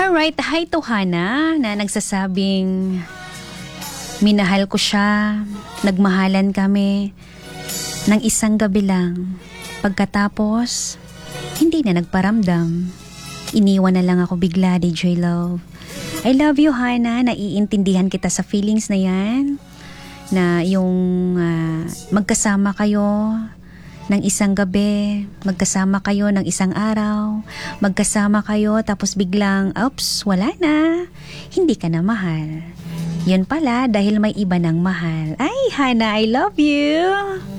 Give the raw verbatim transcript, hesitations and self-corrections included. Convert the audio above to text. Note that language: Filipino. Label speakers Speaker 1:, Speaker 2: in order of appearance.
Speaker 1: Alright, hi to Hana na nagsasabing minahal ko siya, nagmahalan kami ng isang gabi lang. Pagkatapos, hindi na nagparamdam. Iniwan na lang ako bigla, D J Love. I love you, Hana. Naiintindihan kita sa feelings na yan. Na yung uh, magkasama kayo ng isang gabi, magkasama kayo ng isang araw, magkasama kayo tapos biglang, oops, wala na. Hindi ka na mahal. Yun pala dahil may iba ng mahal. Ay, Hana, I love you.